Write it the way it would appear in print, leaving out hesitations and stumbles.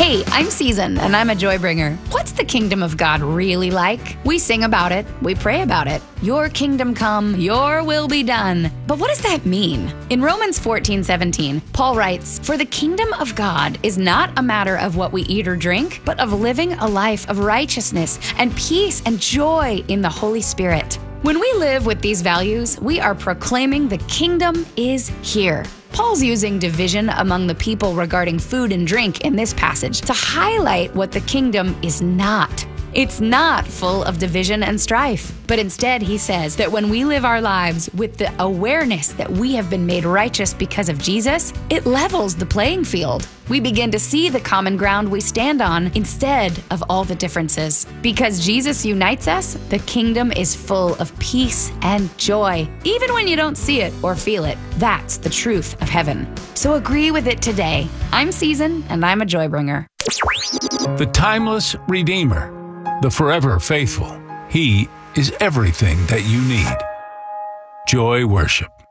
Hey, I'm Season, and I'm a joy bringer. What's the kingdom of God really like? We sing about it. We pray about it. Your kingdom come, your will be done. But what does that mean? In Romans 14:17, Paul writes, "For the kingdom of God is not a matter of what we eat or drink, but of living a life of righteousness and peace and joy in the Holy Spirit." When we live with these values, we are proclaiming the kingdom is here. Paul's using division among the people regarding food and drink in this passage to highlight what the kingdom is not. It's not full of division and strife, but instead he says that when we live our lives with the awareness that we have been made righteous because of Jesus, it levels the playing field. We begin to see the common ground we stand on instead of all the differences. Because Jesus unites us, the kingdom is full of peace and joy. Even when you don't see it or feel it, that's the truth of heaven. So agree with it today. I'm Season, and I'm a joy bringer. The timeless Redeemer, the forever faithful. He is everything that you need. Joy Worship.